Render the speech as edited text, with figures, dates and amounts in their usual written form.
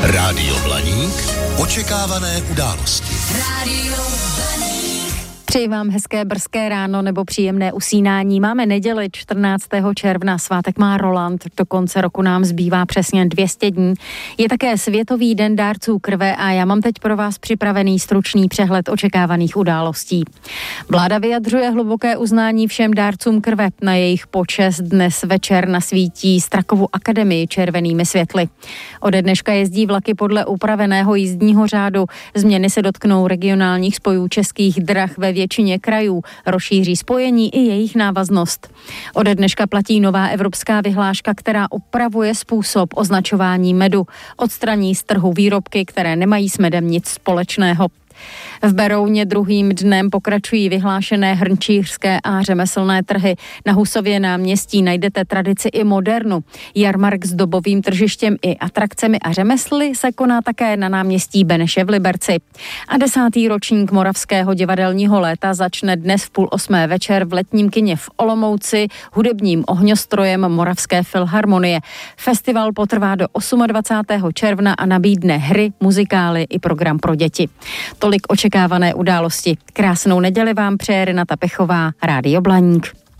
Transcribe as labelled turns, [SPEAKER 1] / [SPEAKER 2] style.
[SPEAKER 1] Rádio Blaník. Očekávané události.
[SPEAKER 2] Rádio Blaník.
[SPEAKER 3] Přeji vám hezké brzké ráno nebo příjemné usínání. Máme neděli 14. června, svátek má Roland, do konce roku nám zbývá přesně 200 dní. Je také Světový den dárců krve a já mám teď pro vás připravený stručný přehled očekávaných událostí. Vláda vyjadřuje hluboké uznání všem dárcům krve. Na jejich počest dnes večer nasvítí Strakovu akademii červenými světly. Ode dneška jezdí vlaky podle upraveného jízdního řádu. Změny se dotknou regionálních spojů Českých drah ve většině krajů, rozšíří spojení i jejich návaznost. Ode dneška platí nová evropská vyhláška, která upravuje způsob označování medu. Odstraní z trhu výrobky, které nemají s medem nic společného. V Berouně druhým dnem pokračují vyhlášené hrnčířské a řemeslné trhy. Na Husově náměstí najdete tradici i modernu. Jarmark s dobovým tržištěm i atrakcemi a řemesly se koná také na náměstí Beneše v Liberci. A 10. ročník Moravského divadelního léta začne dnes v 7:30 večer v letním kině v Olomouci hudebním ohňostrojem Moravské filharmonie. Festival potrvá do 28. června a nabídne hry, muzikály i program pro děti. Tolik očekávané události. Krásnou neděli vám přeje Renata Pechová, Rádio Blaník.